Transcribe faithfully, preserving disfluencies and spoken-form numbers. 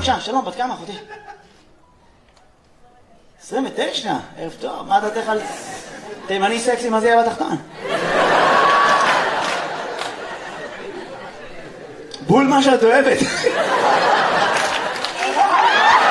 בבקשה, שלום, בת כמה אחותי? עשרים ותשע, ערב טוב, מה דעתך על... תימני סקסי, מה זה יהיה בתחתון? בול מה שאת אוהבת.